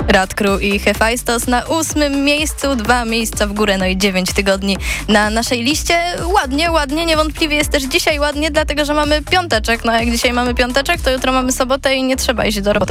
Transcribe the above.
Radcrew i Hefajstos na 8. miejscu, 2 miejsca w górę, no i 9 tygodni na naszej liście. Ładnie, niewątpliwie jest też dzisiaj ładnie, dlatego że mamy piąteczek. No jak dzisiaj mamy piąteczek, to jutro mamy sobotę i nie trzeba iść do roboty.